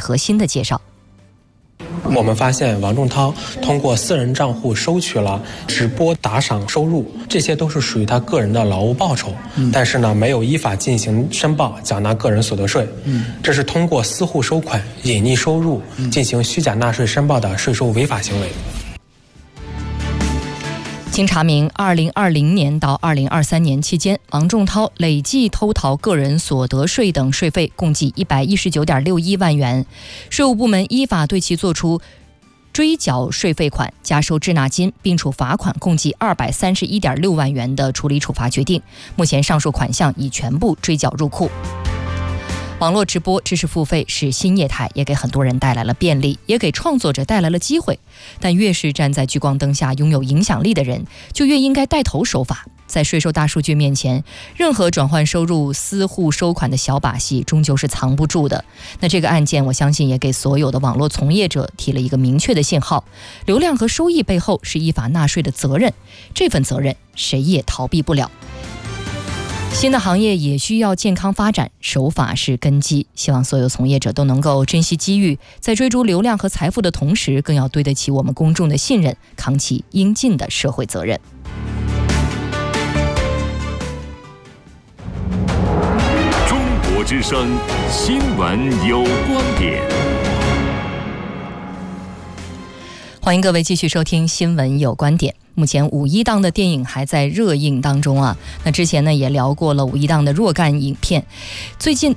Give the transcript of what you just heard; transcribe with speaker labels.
Speaker 1: 核心的介绍。
Speaker 2: 我们发现王仲涛通过私人账户收取了直播打赏收入，这些都是属于他个人的劳务报酬，但是呢没有依法进行申报缴纳个人所得税，这是通过私户收款隐匿收入进行虚假纳税申报的税收违法行为。
Speaker 1: 经查明，2020年到2023年期间，王仲涛累计偷逃个人所得税等税费共计119.61万元，税务部门依法对其作出追缴税费款、加收滞纳金，并处罚款共计231.6万元的处理处罚决定。目前上述款项已全部追缴入库。网络直播知识付费是新业态，也给很多人带来了便利，也给创作者带来了机会。但越是站在聚光灯下拥有影响力的人，就越应该带头守法。在税收大数据面前，任何转换收入、私户收款的小把戏终究是藏不住的。那这个案件，我相信也给所有的网络从业者提了一个明确的信号：流量和收益背后是依法纳税的责任，这份责任谁也逃避不了。新的行业也需要健康发展，守法是根基。希望所有从业者都能够珍惜机遇，在追逐流量和财富的同时，更要对得起我们公众的信任，扛起应尽的社会责任。
Speaker 3: 中国之声，新闻有观点。
Speaker 1: 欢迎各位继续收听新闻有观点。目前五一档的电影还在热映当中啊。那之前呢也聊过了五一档的若干影片，最近